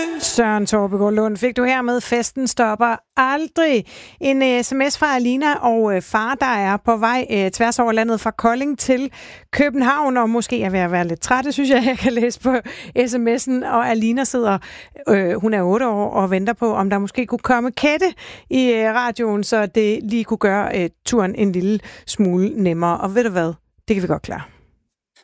Søren Torbegaard Lund, fik du her med festen stopper aldrig. En sms fra Alina og far, der er på vej tværs over landet fra Kolding til København, og måske er ved at være lidt træt, synes jeg kan læse på sms'en. Og Alina sidder, hun er 8 år, og venter på, om der måske kunne komme katte i radioen, så det lige kunne gøre turen en lille smule nemmere. Og ved du hvad? Det kan vi godt klare.